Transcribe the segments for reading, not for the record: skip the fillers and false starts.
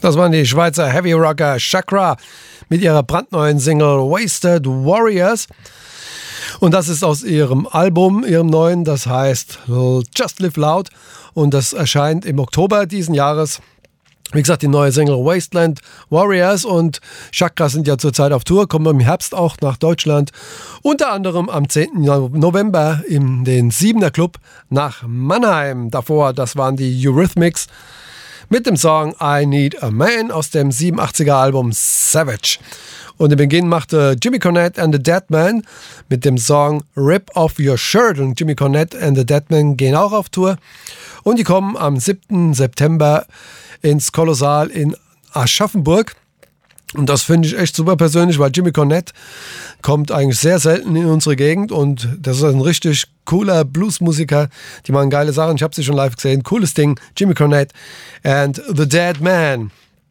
Das waren die Schweizer Heavy Rocker Chakra mit ihrer brandneuen Single Wasted Warriors. Und das ist aus ihrem Album, ihrem neuen, das heißt Just Live Loud. Und das erscheint im Oktober diesen Jahres. Wie gesagt, die neue Single Wasteland Warriors und Chakra sind ja zurzeit auf Tour, kommen im Herbst auch nach Deutschland. Unter anderem am 10. November in den 7er Club nach Mannheim. Davor, das waren die Eurythmics mit dem Song I Need a Man aus dem 87er Album Savage. Und den Beginn machte Jimmy Cornette and the Deadman mit dem Song Rip Off Your Shirt. Und Jimmy Cornette and the Deadman gehen auch auf Tour. Und die kommen am 7. September ins Kolossal in Aschaffenburg. Und das finde ich echt super persönlich, weil Jimmy Cornette kommt eigentlich sehr selten in unsere Gegend und das ist ein richtig cooler Bluesmusiker. Die machen geile Sachen. Ich habe sie schon live gesehen. Cooles Ding. Jimmy Cornette and the Dead Man.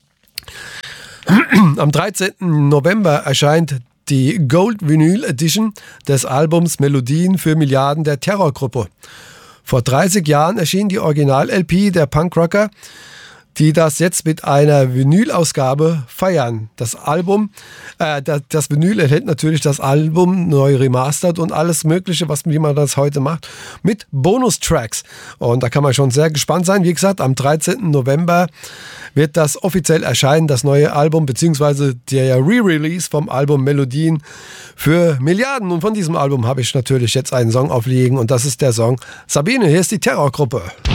Am 13. November erscheint die Gold Vinyl Edition des Albums Melodien für Milliarden der Terrorgruppe. Vor 30 Jahren erschien die Original-LP der Punkrocker, die das jetzt mit einer Vinyl-Ausgabe feiern. Das Vinyl enthält natürlich das Album neu remastert und alles Mögliche, wie man das heute macht, mit Bonustracks. Und da kann man schon sehr gespannt sein. Wie gesagt, am 13. November wird das offiziell erscheinen, das neue Album, beziehungsweise der Re-Release vom Album Melodien für Milliarden. Und von diesem Album habe ich natürlich jetzt einen Song aufliegen und das ist der Song Sabine. Hier ist die Terrorgruppe.